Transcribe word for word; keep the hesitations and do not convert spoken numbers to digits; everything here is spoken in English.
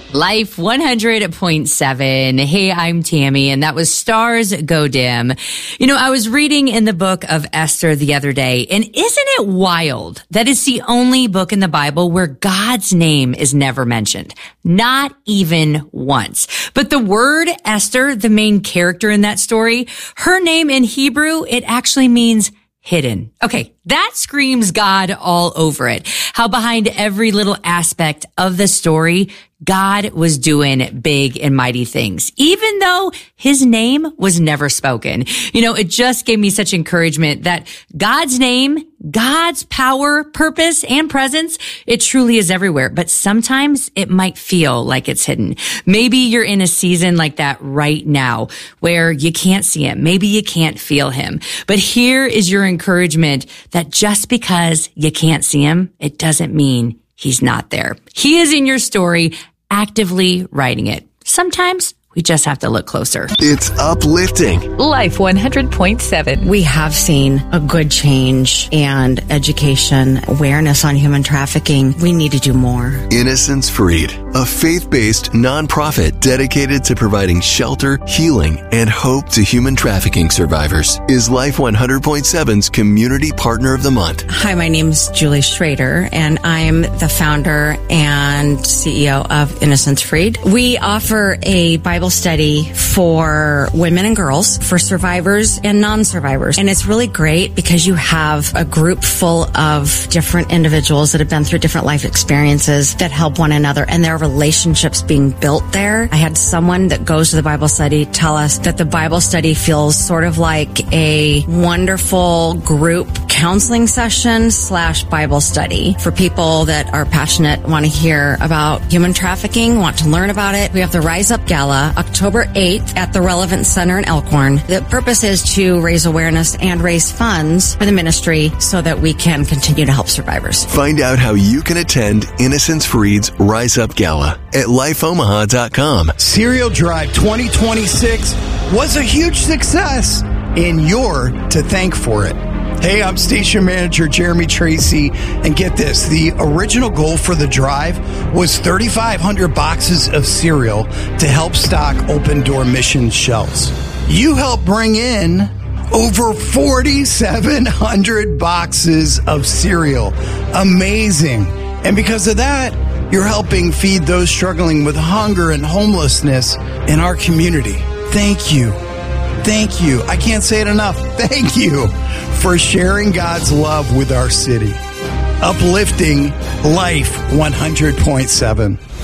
Life one hundred point seven. Hey, I'm Tammy, and that was Stars Go Dim. You know, I was reading in the book of Esther the other day, and isn't it wild that it's the only book in the Bible where God's name is never mentioned? Not even once. But the word Esther, the main character in that story, her name in Hebrew, it actually means hidden. Okay, that screams God all over it. How behind every little aspect of the story, God was doing big and mighty things, even though his name was never spoken. You know, it just gave me such encouragement that God's name, God's power, purpose, and presence, it truly is everywhere. But sometimes it might feel like it's hidden. Maybe you're in a season like that right now where you can't see him. Maybe you can't feel him. But here is your encouragement that just because you can't see him, it doesn't mean he's not there. He is in your story, actively writing it. Sometimes we just have to look closer. It's uplifting. Life one hundred point seven. We have seen a good change and education, awareness on human trafficking. We need to do more. Innocence Freed, a faith-based nonprofit dedicated to providing shelter, healing, and hope to human trafficking survivors, is Life one hundred point seven's Community Partner of the Month. Hi, my name's Julie Schrader, and I'm the founder and C E O of Innocence Freed. We offer a Bible study for women and girls, for survivors and non-survivors. And it's really great because you have a group full of different individuals that have been through different life experiences that help one another, and there are relationships being built there. I had someone that goes to the Bible study tell us that the Bible study feels sort of like a wonderful group counseling session slash Bible study for people that are passionate, want to hear about human trafficking, want to learn about it. We have the Rise Up Gala October eighth at the Relevant Center in Elkhorn. The purpose is to raise awareness and raise funds for the ministry so that we can continue to help survivors. Find out how you can attend Innocence Freed's Rise Up Gala at life omaha dot com. Cereal Drive twenty twenty-six was a huge success, and you're to thank for it. Hey, I'm station manager Jeremy Tracy, and get this, the original goal for the drive was thirty-five hundred boxes of cereal to help stock Open Door Mission shelves. You helped bring in over forty-seven hundred boxes of cereal. Amazing. And because of that, you're helping feed those struggling with hunger and homelessness in our community. Thank you. Thank you. I can't say it enough. Thank you for sharing God's love with our city. Uplifting Life one hundred point seven.